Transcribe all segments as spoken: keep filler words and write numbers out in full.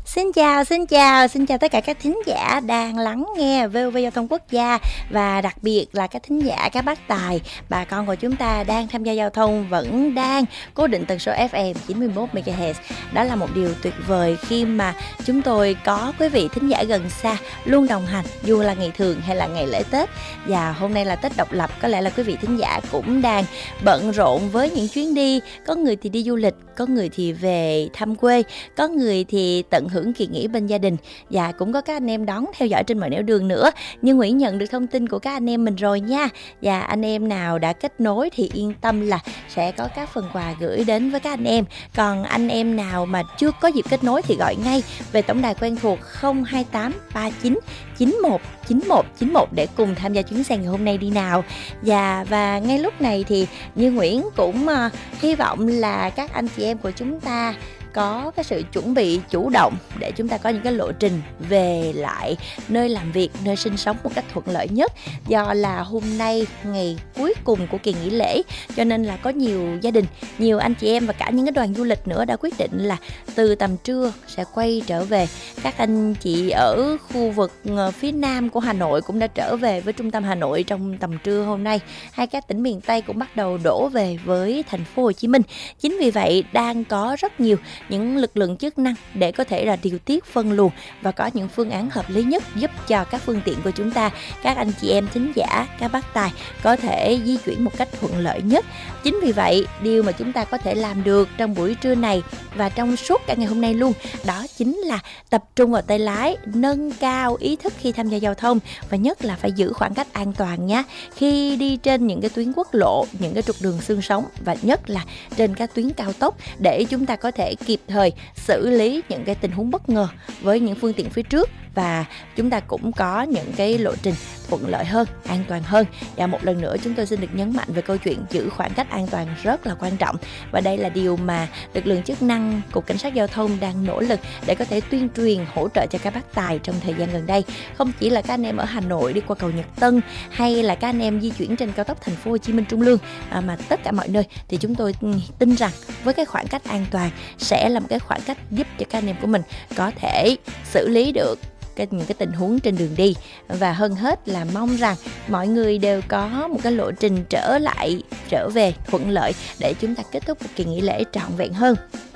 Xin chào, xin chào, xin chào tất cả các thính giả đang lắng nghe vê o vê Giao thông Quốc gia, và đặc biệt là các thính giả, các bác tài, bà con của chúng ta đang tham gia giao thông vẫn đang cố định tần số ép em chín mươi mốt mê ga héc. Đó là một điều tuyệt vời khi mà chúng tôi có quý vị thính giả gần xa luôn đồng hành, dù là ngày thường hay là ngày lễ Tết. Và hôm nay là Tết độc lập, có lẽ là quý vị thính giả cũng đang bận rộn với những chuyến đi. Có người thì đi du lịch, có người thì về thăm quê, có người thì tận hưởng kỳ nghỉ bên gia đình, và cũng có các anh em đón theo dõi trên mọi nẻo đường nữa. Nhưng Nguyễn nhận được thông tin của các anh em mình rồi nha, và anh em nào đã kết nối thì yên tâm là sẽ có các phần quà gửi đến với các anh em. Còn anh em nào mà chưa có dịp kết nối thì gọi ngay về tổng đài quen thuộc không hai tám ba chín chín một chín một chín một để cùng tham gia chuyến xe ngày hôm nay đi nào. Và và ngay lúc này thì như Nguyễn cũng uh, hy vọng là các anh chị em của chúng ta có cái sự chuẩn bị chủ động để chúng ta có những cái lộ trình về lại nơi làm việc, nơi sinh sống một cách thuận lợi nhất. Do là hôm nay ngày cuối cùng của kỳ nghỉ lễ, cho nên là có nhiều gia đình, nhiều anh chị em và cả những cái đoàn du lịch nữa đã quyết định là từ tầm trưa sẽ quay trở về. Các anh chị ở khu vực phía nam của Hà Nội cũng đã trở về với trung tâm Hà Nội trong tầm trưa hôm nay. Hai các tỉnh miền Tây cũng bắt đầu đổ về với thành phố Hồ Chí Minh. Chính vì vậy đang có rất nhiều những lực lượng chức năng để có thể là điều tiết phân luồng và có những phương án hợp lý nhất giúp cho các phương tiện của chúng ta, các anh chị em thính giả, các bác tài có thể di chuyển một cách thuận lợi nhất. Chính vì vậy, điều mà chúng ta có thể làm được trong buổi trưa này và trong suốt cả ngày hôm nay luôn, đó chính là tập trung vào tay lái, nâng cao ý thức khi tham gia giao thông, và nhất là phải giữ khoảng cách an toàn nhé. Khi đi trên những cái tuyến quốc lộ, những cái trục đường xương sống, và nhất là trên các tuyến cao tốc, để chúng ta có thể kịp thời xử lý những cái tình huống bất ngờ với những phương tiện phía trước, và chúng ta cũng có những cái lộ trình thuận lợi hơn, an toàn hơn. Và một lần nữa chúng tôi xin được nhấn mạnh về câu chuyện giữ khoảng cách an toàn rất là quan trọng, và đây là điều mà lực lượng chức năng, Cục Cảnh sát Giao thông đang nỗ lực để có thể tuyên truyền hỗ trợ cho các bác tài trong thời gian gần đây. Không chỉ là các anh em ở Hà Nội đi qua cầu Nhật Tân, hay là các anh em di chuyển trên cao tốc Thành phố Hồ Chí Minh Trung Lương, à, mà tất cả mọi nơi thì chúng tôi tin rằng với cái khoảng cách an toàn sẽ là một cái khoảng cách giúp cho các anh em của mình có thể xử lý được cái, những cái tình huống trên đường đi. Và hơn hết là mong rằng mọi người đều có một cái lộ trình trở lại, trở về thuận lợi để chúng ta kết thúc một kỳ nghỉ lễ trọn vẹn hơn.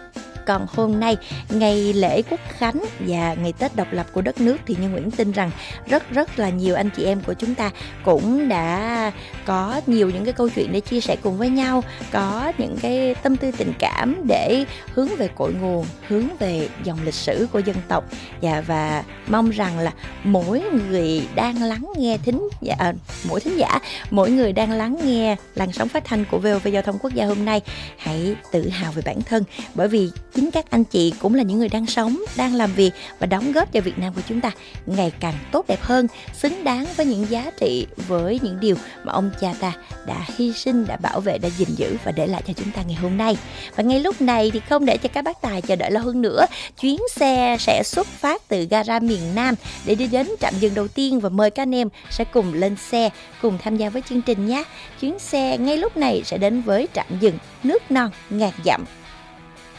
Còn hôm nay, ngày lễ Quốc khánh và ngày Tết độc lập của đất nước, thì Như Nguyễn tin rằng rất rất là nhiều anh chị em của chúng ta cũng đã có nhiều những cái câu chuyện để chia sẻ cùng với nhau, có những cái tâm tư tình cảm để hướng về cội nguồn, hướng về dòng lịch sử của dân tộc. Và, và mong rằng là mỗi người đang lắng nghe thính giả, à, mỗi thính giả, mỗi người đang lắng nghe làn sóng phát thanh của vê o vê Giao thông Quốc gia hôm nay hãy tự hào về bản thân, bởi vì chính các anh chị cũng là những người đang sống, đang làm việc và đóng góp cho Việt Nam của chúng ta ngày càng tốt đẹp hơn, xứng đáng với những giá trị, với những điều mà ông cha ta đã hy sinh, đã bảo vệ, đã gìn giữ và để lại cho chúng ta ngày hôm nay. Và ngay lúc này thì không để cho các bác tài chờ đợi lâu hơn nữa, chuyến xe sẽ xuất phát từ gara miền Nam để đi đến trạm dừng đầu tiên, và mời các anh em sẽ cùng lên xe, cùng tham gia với chương trình nhé. Chuyến xe ngay lúc này sẽ đến với trạm dừng Nước Non Ngàn Dặm.